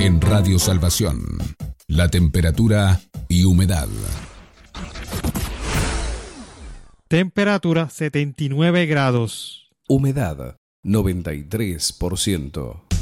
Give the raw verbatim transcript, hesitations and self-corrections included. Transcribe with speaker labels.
Speaker 1: En Radio Salvación, la temperatura y humedad.
Speaker 2: Temperatura setenta y nueve grados.
Speaker 3: Humedad noventa y tres por ciento.